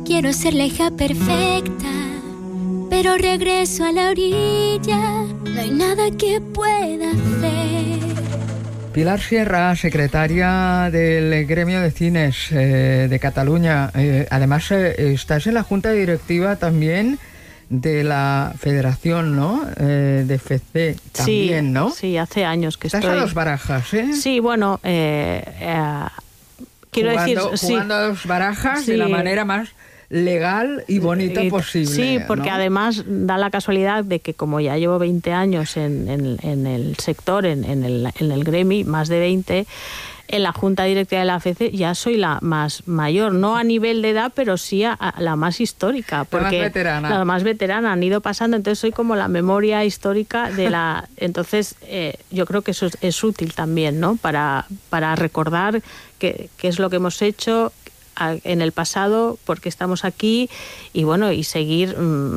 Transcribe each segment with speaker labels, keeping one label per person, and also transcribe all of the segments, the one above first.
Speaker 1: quiero ser la hija perfecta, pero regreso a la orilla, no hay nada que pueda hacer.
Speaker 2: Pilar Sierra, secretaria del Gremio de Cines de Cataluña. Además, estás en la junta directiva también de la Federación, ¿no? De FC también,
Speaker 3: sí,
Speaker 2: ¿no?
Speaker 3: Sí, hace años que
Speaker 2: estás
Speaker 3: estoy...
Speaker 2: a dos barajas, ¿eh?
Speaker 3: Sí, bueno, quiero
Speaker 2: jugando a dos barajas de la manera más legal y bonita posible.
Speaker 3: Sí, porque
Speaker 2: ¿no?
Speaker 3: además da la casualidad de que como ya llevo 20 años en el sector, en el gremio, más de 20, en la junta directiva de la AFC ya soy la más mayor, no a nivel de edad, pero sí a la más histórica. Porque
Speaker 2: la más veterana.
Speaker 3: La más veterana, han ido pasando, entonces soy como la memoria histórica de la... Entonces yo creo que eso es útil también, ¿no? Para recordar qué es lo que hemos hecho en el pasado, porque estamos aquí, y bueno, y seguir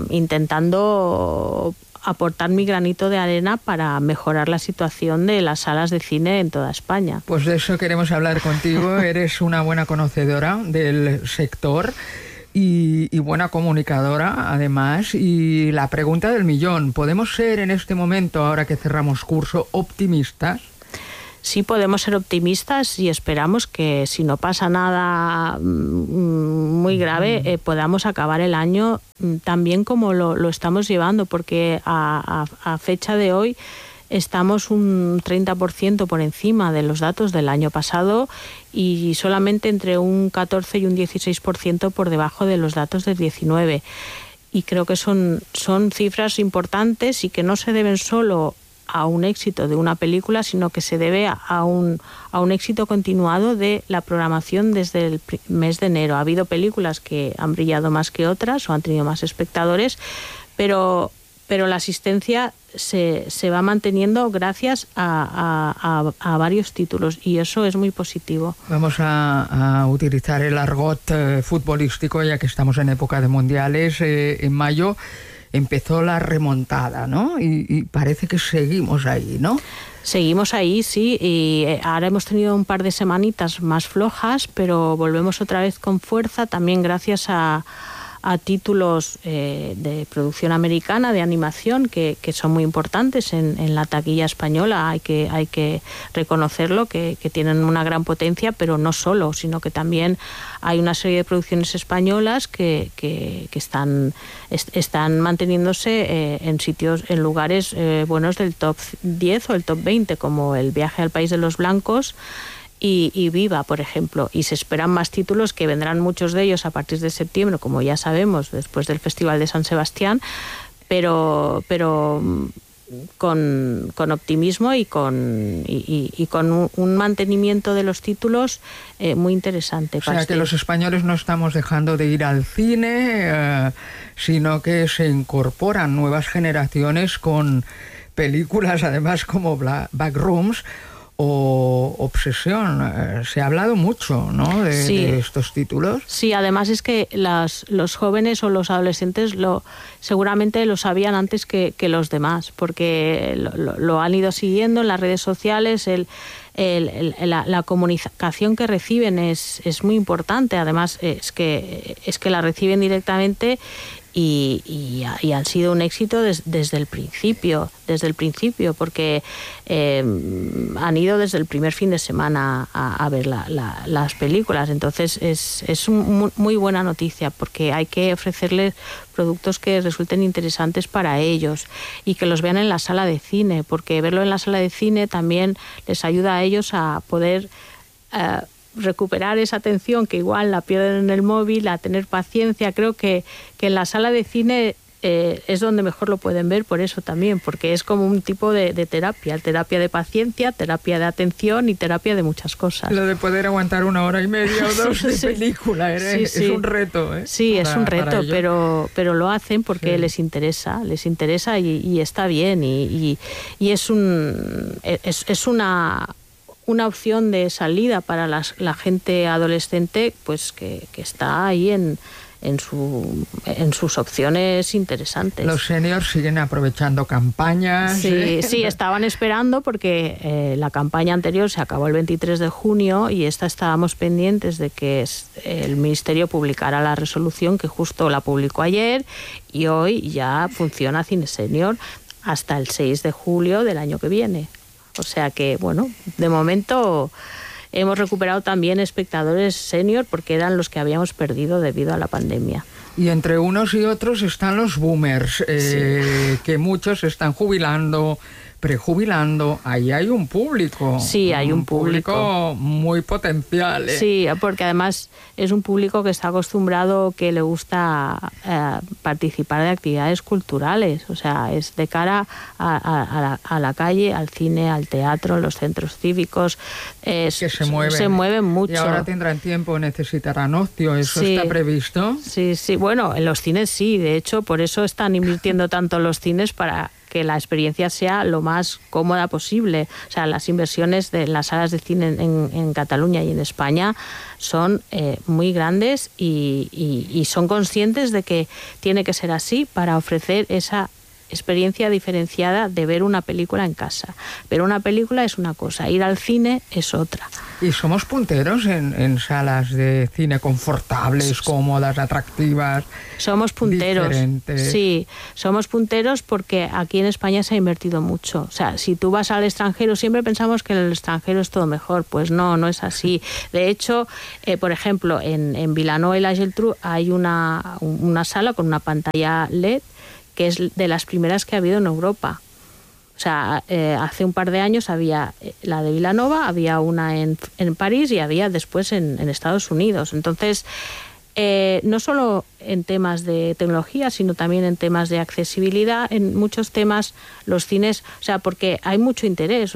Speaker 3: intentando aportar mi granito de arena para mejorar la situación de las salas de cine en toda España.
Speaker 2: Pues de eso queremos hablar contigo. Eres una buena conocedora del sector y buena comunicadora, además. Y la pregunta del millón, ¿podemos ser en este momento, ahora que cerramos curso, optimistas?
Speaker 3: Sí, podemos ser optimistas y esperamos que si no pasa nada muy grave podamos acabar el año tan bien como lo estamos llevando, porque a fecha de hoy estamos un 30% por encima de los datos del año pasado y solamente entre un 14 y un 16% por debajo de los datos del 19. Y creo que son cifras importantes y que no se deben solo a un éxito de una película, sino que se debe a un éxito continuado de la programación desde el mes de enero. Ha habido películas que han brillado más que otras o han tenido más espectadores, pero la asistencia se va manteniendo gracias a varios títulos y eso es muy positivo.
Speaker 2: Vamos a utilizar el argot futbolístico, ya que estamos en época de mundiales. En mayo empezó la remontada, ¿no? Y parece que seguimos ahí, ¿no?
Speaker 3: Seguimos ahí, sí, y ahora hemos tenido un par de semanitas más flojas, pero volvemos otra vez con fuerza, también gracias a títulos de producción americana, de animación, que son muy importantes en la taquilla española. Hay que reconocerlo, que tienen una gran potencia, pero no solo, sino que también hay una serie de producciones españolas que están manteniéndose en lugares buenos del top 10 o el top 20, como El viaje al país de los blancos y Viva, por ejemplo, y se esperan más títulos, que vendrán muchos de ellos a partir de septiembre, como ya sabemos, después del Festival de San Sebastián, pero con optimismo y con un mantenimiento de los títulos muy interesante.
Speaker 2: O sea, que los españoles no estamos dejando de ir al cine, sino que se incorporan nuevas generaciones con películas, además, como Backrooms o Obsesión. Se ha hablado mucho, ¿no?, de estos títulos.
Speaker 3: Sí, además es que los jóvenes o los adolescentes seguramente lo sabían antes que los demás, porque lo han ido siguiendo en las redes sociales. La comunicación que reciben es muy importante. Además es que la reciben directamente y han sido un éxito desde el principio, porque han ido desde el primer fin de semana a ver las películas. Entonces es muy buena noticia, porque hay que ofrecerles productos que resulten interesantes para ellos y que los vean en la sala de cine, porque verlo en la sala de cine también les ayuda a ellos a poder recuperar esa atención que igual la pierden en el móvil, a tener paciencia. Creo que en la sala de cine es donde mejor lo pueden ver, por eso también, porque es como un tipo de terapia de paciencia, terapia de atención y terapia de muchas cosas.
Speaker 2: Lo de poder aguantar 1 hora y media o 2 de película, es un reto, ¿eh?
Speaker 3: Sí, es un reto, pero lo hacen porque les interesa y está bien, y es una una opción de salida para la gente adolescente, pues que está ahí en sus opciones interesantes.
Speaker 2: Los seniors siguen aprovechando campañas.
Speaker 3: Sí, estaban esperando porque la campaña anterior se acabó el 23 de junio y esta estábamos pendientes de que el Ministerio publicara la resolución, que justo la publicó ayer, y hoy ya funciona Cine Senior hasta el 6 de julio del año que viene. O sea que, bueno, de momento hemos recuperado también espectadores senior porque eran los que habíamos perdido debido a la pandemia.
Speaker 2: Y entre unos y otros están los boomers, que muchos se están jubilando, prejubilando. Ahí hay un público.
Speaker 3: Sí, hay un público
Speaker 2: muy potencial.
Speaker 3: Sí, porque además es un público que está acostumbrado, que le gusta participar de actividades culturales. O sea, es de cara a la calle, al cine, al teatro, los centros cívicos.
Speaker 2: Que se mueven
Speaker 3: mucho.
Speaker 2: Y ahora tendrán tiempo, necesitarán ocio. ¿Eso está previsto?
Speaker 3: Sí. Bueno, en los cines sí. De hecho, por eso están invirtiendo tanto los cines, para que la experiencia sea lo más cómoda posible. O sea, las inversiones de las salas de cine en Cataluña y en España son muy grandes y son conscientes de que tiene que ser así para ofrecer esa experiencia diferenciada de ver una película en casa. Ver una película es una cosa, ir al cine es otra.
Speaker 2: Y somos punteros en salas de cine confortables, cómodas, atractivas.
Speaker 3: Somos punteros.
Speaker 2: Diferentes.
Speaker 3: Sí, somos punteros porque aquí en España se ha invertido mucho. O sea, si tú vas al extranjero, siempre pensamos que en el extranjero es todo mejor. Pues no es así. De hecho, por ejemplo, en Vilanova y la Geltrú hay una sala con una pantalla LED que es de las primeras que ha habido en Europa. O sea, hace un par de años había la de Vilanova, había una en París y había después en Estados Unidos. Entonces, no solo en temas de tecnología, sino también en temas de accesibilidad, en muchos temas los cines, o sea, porque hay mucho interés.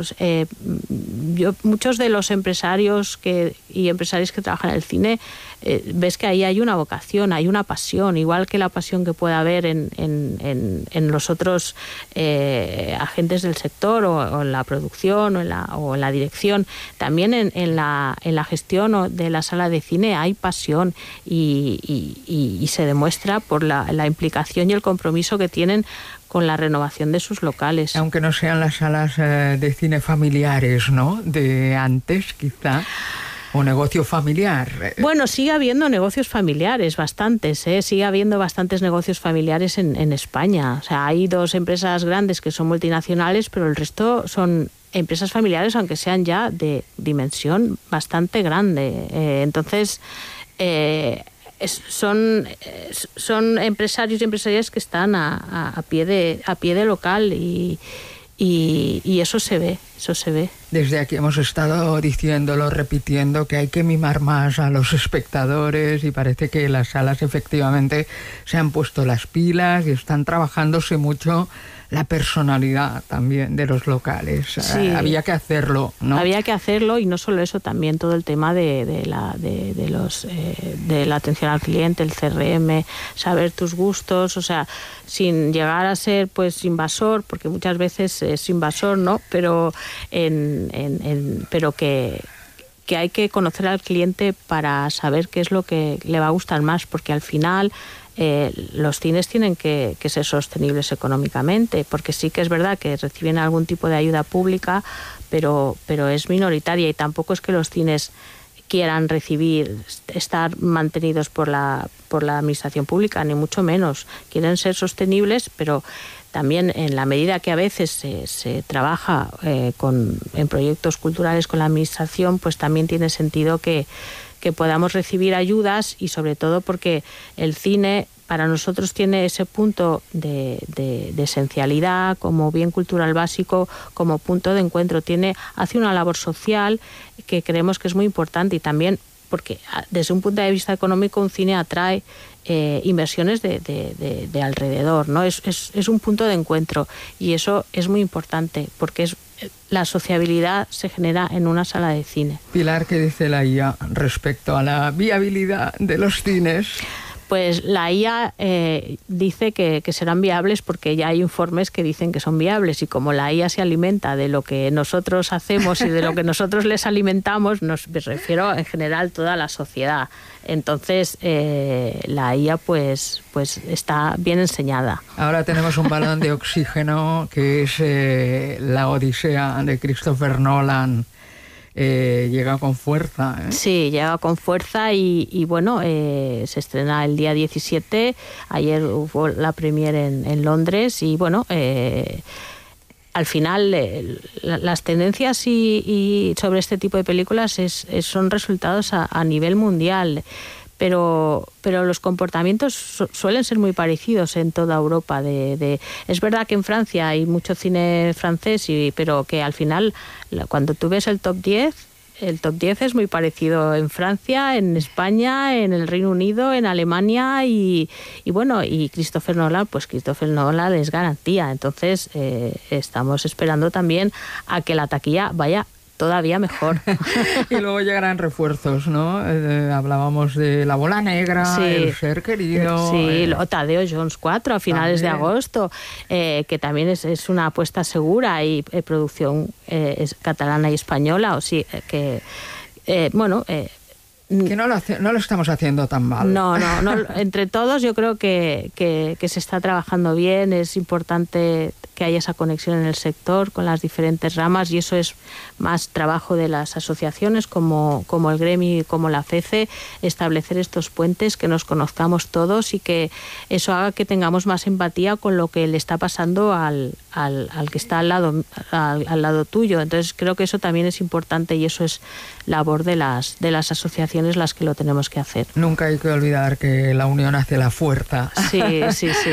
Speaker 3: Muchos de los empresarios y empresarias que trabajan en el cine, ves que ahí hay una vocación, hay una pasión, igual que la pasión que puede haber en los otros agentes del sector o en la producción o en la dirección. También en la gestión de la sala de cine hay pasión y se demuestra por la implicación y el compromiso que tienen con la renovación de sus locales.
Speaker 2: Aunque no sean las salas de cine familiares, ¿no? De antes, quizá. O negocio familiar.
Speaker 3: Bueno, sigue habiendo negocios familiares, bastantes, sigue habiendo bastantes negocios familiares en España. O sea, hay 2 empresas grandes que son multinacionales, pero el resto son empresas familiares, aunque sean ya de dimensión bastante grande. Entonces, son empresarios y empresarias que están a pie de local y eso se ve.
Speaker 2: Desde aquí hemos estado diciéndolo, repitiendo, que hay que mimar más a los espectadores, y parece que las salas efectivamente se han puesto las pilas y están trabajándose mucho la personalidad también de los locales.
Speaker 3: Sí.
Speaker 2: Había que hacerlo, ¿no?
Speaker 3: Había que hacerlo, y no solo eso, también todo el tema de la atención al cliente, el CRM, saber tus gustos, o sea, sin llegar a ser pues invasor, porque muchas veces es invasor, ¿no? Pero pero que hay que conocer al cliente para saber qué es lo que le va a gustar más, porque al final los cines tienen que ser sostenibles económicamente, porque sí que es verdad que reciben algún tipo de ayuda pública, pero es minoritaria, y tampoco es que los cines quieran estar mantenidos por la administración pública, ni mucho menos. Quieren ser sostenibles, pero también en la medida que a veces se trabaja en proyectos culturales con la administración, pues también tiene sentido que podamos recibir ayudas, y sobre todo porque el cine para nosotros tiene ese punto de esencialidad como bien cultural básico, como punto de encuentro. Hace una labor social que creemos que es muy importante, y también porque desde un punto de vista económico un cine atrae inversiones de alrededor, ¿no? Es un punto de encuentro, y eso es muy importante porque la sociabilidad se genera en una sala de cine.
Speaker 2: Pilar, ¿qué dice la IA respecto a la viabilidad de los cines?
Speaker 3: Pues la IA dice que serán viables porque ya hay informes que dicen que son viables, y como la IA se alimenta de lo que nosotros hacemos y de lo que nosotros les alimentamos, me refiero en general toda la sociedad. Entonces la IA pues está bien enseñada.
Speaker 2: Ahora tenemos un balón de oxígeno que es la Odisea de Christopher Nolan. Llega con fuerza.
Speaker 3: Sí, llega con fuerza y bueno, se estrena el día 17. Ayer hubo la premiere en Londres y bueno, al final las tendencias y sobre este tipo de películas son resultados a nivel mundial. Pero los comportamientos suelen ser muy parecidos en toda Europa. Es verdad que en Francia hay mucho cine francés, pero que al final, cuando tú ves el top 10 es muy parecido en Francia, en España, en el Reino Unido, en Alemania y bueno, y Christopher Nolan es garantía. Entonces estamos esperando también a que la taquilla vaya todavía mejor.
Speaker 2: Y luego llegarán refuerzos, ¿no? Hablábamos de La Bola Negra,
Speaker 3: sí,
Speaker 2: El Ser Querido.
Speaker 3: Sí, Tadeo Jones 4 a finales de agosto, que también es una apuesta segura y producción es catalana y española, o sí, que bueno...
Speaker 2: que no lo estamos haciendo tan mal.
Speaker 3: No, entre todos yo creo que se está trabajando bien. Es importante que haya esa conexión en el sector con las diferentes ramas, y eso es más trabajo de las asociaciones como el gremio y como la FECE, establecer estos puentes, que nos conozcamos todos y que eso haga que tengamos más empatía con lo que le está pasando al que está al lado tuyo. Entonces creo que eso también es importante, y eso es labor de las asociaciones las que lo tenemos que hacer.
Speaker 2: Nunca hay que olvidar que la unión hace la fuerza.
Speaker 3: Sí.